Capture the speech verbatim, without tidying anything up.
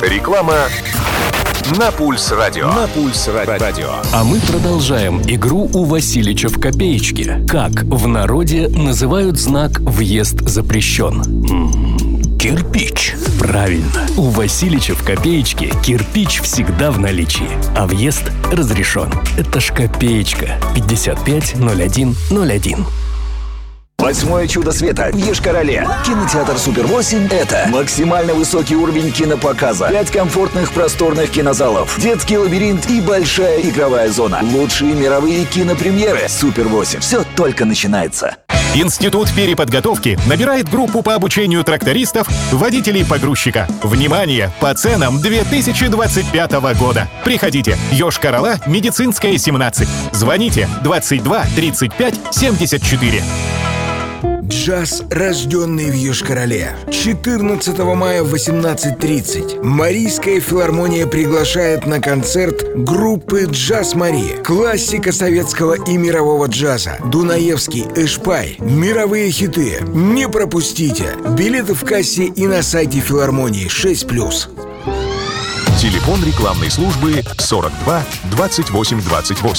Реклама на Пульс Радио. На Пульс Радио. А мы продолжаем игру у Василича в копеечке. Как в народе называют знак «Въезд запрещен»? М-м, кирпич. Правильно. У Василича в копеечке кирпич всегда в наличии, а въезд разрешен. Это ж копеечка. пятьдесят пять ноль один ноль один. Восьмое чудо света в Йошкар-Оле. Кинотеатр Супер восемь — это максимально высокий уровень кинопоказа, пять комфортных просторных кинозалов, детский лабиринт и большая игровая зона. Лучшие мировые кинопремьеры. Супер восемь. Все только начинается. Институт переподготовки набирает группу по обучению трактористов, водителей погрузчика. Внимание! По ценам две тысячи двадцать пятого года. Приходите. Йошкар-Ола, Медицинская, семнадцать. Звоните двадцать два тридцать пять семьдесят четыре. Джаз, рожденный в Йошкар-Оле. четырнадцатого мая в восемнадцать тридцать Марийская филармония приглашает на концерт группы «Джаз Мария». Классика советского и мирового джаза. Дунаевский, Эшпай. Мировые хиты. Не пропустите. Билеты в кассе и на сайте филармонии шесть плюс. Телефон рекламной службы сорок два двадцать восемь двадцать восемь.